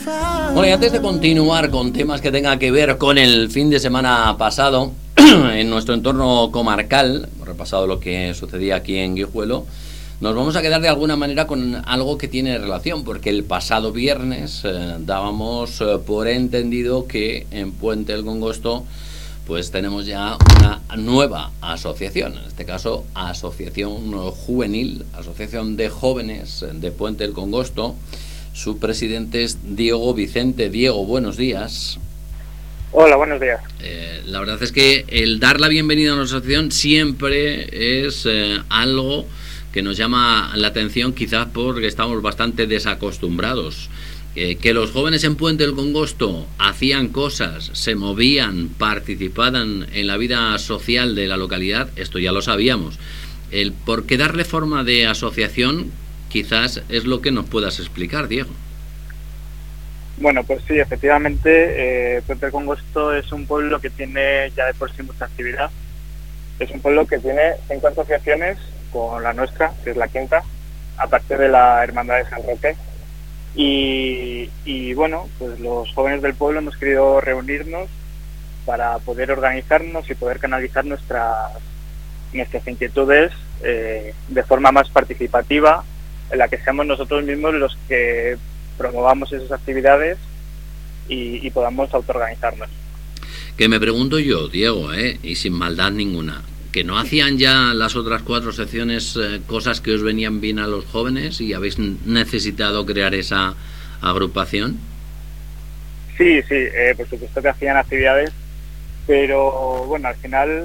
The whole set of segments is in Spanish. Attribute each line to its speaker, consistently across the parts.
Speaker 1: Bueno, y antes de continuar con temas que tengan que ver con el fin de semana pasado en nuestro entorno comarcal, hemos repasado lo que sucedía aquí en Guijuelo, nos vamos a quedar de alguna manera con algo que tiene relación, porque el pasado viernes dábamos por entendido que en Puente del Congosto pues tenemos ya una nueva asociación, en este caso Asociación Juvenil, Asociación de Jóvenes de Puente del Congosto. Su presidente es Diego Vicente. Diego, buenos días.
Speaker 2: Hola, buenos días.
Speaker 1: La verdad es que el dar la bienvenida a una asociación siempre es algo que nos llama la atención, quizás porque estamos bastante desacostumbrados. Que los jóvenes en Puente del Congosto hacían cosas, se movían, participaban en la vida social de la localidad, esto ya lo sabíamos. El por qué darle forma de asociación quizás es lo que nos puedas explicar, Diego.
Speaker 2: Bueno, pues sí, efectivamente, Puente del Congosto es un pueblo que tiene ya de por sí mucha actividad. Es un pueblo que tiene 5 asociaciones, con la nuestra, que es la quinta, aparte de la Hermandad de San Roque. Y bueno, pues los jóvenes del pueblo hemos querido reunirnos para poder organizarnos y poder canalizar nuestras inquietudes de forma más participativa, en la que seamos nosotros mismos los que promovamos esas actividades y podamos autoorganizarnos.
Speaker 1: Que me pregunto yo, Diego, y sin maldad ninguna, ¿que no hacían ya las otras 4 secciones cosas que os venían bien a los jóvenes y habéis necesitado crear esa agrupación?
Speaker 2: Sí, por supuesto que hacían actividades, pero bueno, al final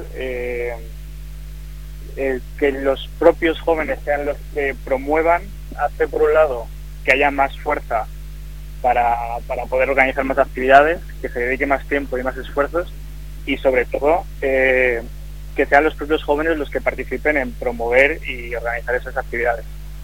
Speaker 2: que los propios jóvenes sean los que promuevan hace, por un lado, que haya más fuerza para poder organizar más actividades, que se dedique más tiempo y más esfuerzos, y sobre todo que sean los propios jóvenes los que participen en promover y organizar esas actividades.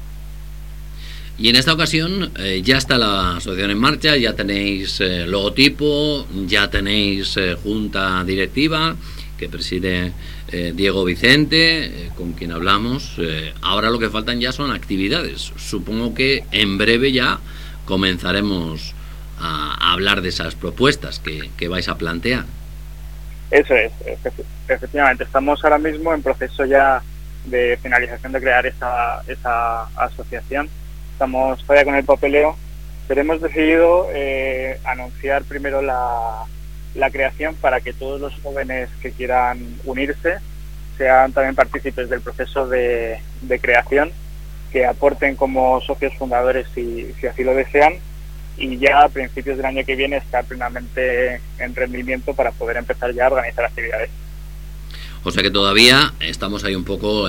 Speaker 1: Y en esta ocasión ya está la asociación en marcha, ya tenéis logotipo, ya tenéis junta directiva que preside Diego Vicente, con quien hablamos. Ahora lo que faltan ya son actividades. Supongo que en breve ya comenzaremos a hablar de esas propuestas que vais a plantear.
Speaker 2: Eso es, efectivamente. Estamos ahora mismo en proceso ya de finalización de crear esa asociación. Estamos todavía con el papeleo, pero hemos decidido anunciar primero la creación para que todos los jóvenes que quieran unirse sean también partícipes del proceso de creación, que aporten como socios fundadores si así lo desean, y ya a principios del año que viene estar plenamente en rendimiento para poder empezar ya a organizar actividades.
Speaker 1: O sea que todavía estamos ahí un poco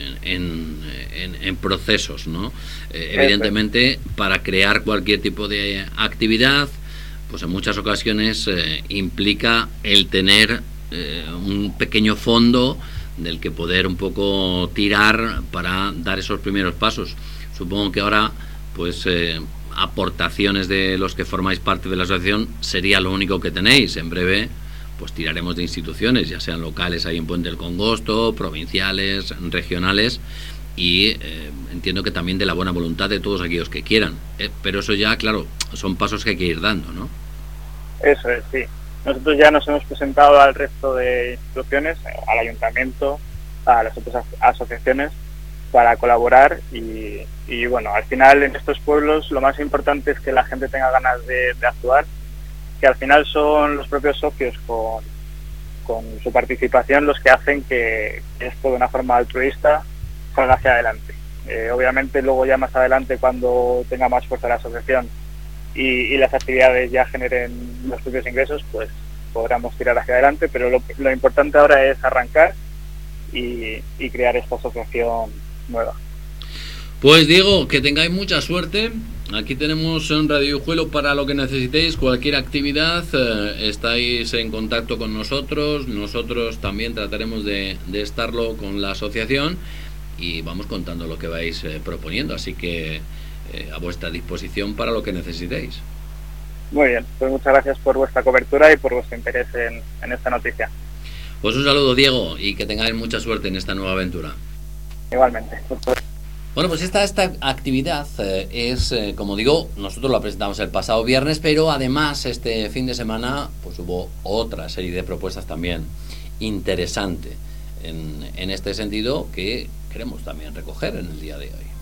Speaker 1: en procesos, ¿no? Evidentemente, para crear cualquier tipo de actividad, pues en muchas ocasiones implica el tener un pequeño fondo del que poder un poco tirar para dar esos primeros pasos. Supongo que ahora, pues aportaciones de los que formáis parte de la asociación sería lo único que tenéis. En breve pues tiraremos de instituciones, ya sean locales ahí en Puente del Congosto, provinciales, regionales, y entiendo que también de la buena voluntad de todos aquellos que quieran. Pero eso ya, claro, son pasos que hay que ir dando, ¿no?
Speaker 2: Eso es, sí. Nosotros ya nos hemos presentado al resto de instituciones, al ayuntamiento, a las otras asociaciones, para colaborar y bueno, al final en estos pueblos lo más importante es que la gente tenga ganas de actuar, que al final son los propios socios con su participación los que hacen que esto de una forma altruista salga hacia adelante. Obviamente luego ya más adelante, cuando tenga más fuerza la asociación y las actividades ya generen los propios ingresos, pues podremos tirar hacia adelante, pero lo importante ahora es arrancar y crear esta asociación nueva.
Speaker 1: Pues Diego, que tengáis mucha suerte. Aquí tenemos un Radio Guijuelo para lo que necesitéis, cualquier actividad, estáis en contacto con nosotros. Nosotros también trataremos de estarlo con la asociación y vamos contando lo que vais proponiendo, así que a vuestra disposición para lo que necesitéis.
Speaker 2: Muy bien, pues muchas gracias por vuestra cobertura y por vuestro interés en esta noticia.
Speaker 1: Pues un saludo, Diego, y que tengáis mucha suerte en esta nueva aventura.
Speaker 2: Igualmente.
Speaker 1: Bueno, pues esta actividad es, como digo, nosotros la presentamos el pasado viernes, pero además este fin de semana pues hubo otra serie de propuestas también interesante en este sentido que queremos también recoger en el día de hoy.